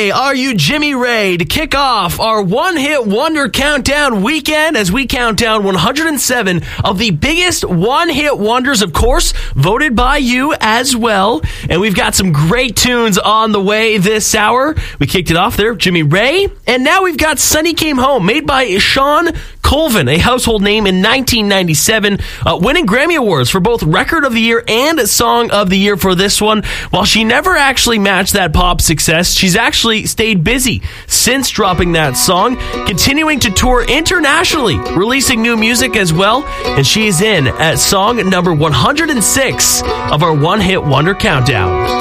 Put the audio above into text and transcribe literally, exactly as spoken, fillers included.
Ray, are you Jimmy Ray? To kick off our one-hit wonder countdown weekend as we count down one hundred seven of the biggest one-hit wonders, of course, voted by you as well. And we've got some great tunes on the way this hour. We kicked it off there, Jimmy Ray. And now we've got Sunny Came Home, made by Sean Colvin, a household name in nineteen ninety-seven, uh, winning Grammy Awards for both Record of the Year and Song of the Year for this one. While she never actually matched that pop success, she's actually stayed busy since dropping that song, continuing to tour internationally, releasing new music as well, and she is in at song number one hundred six of our One Hit Wonder Countdown.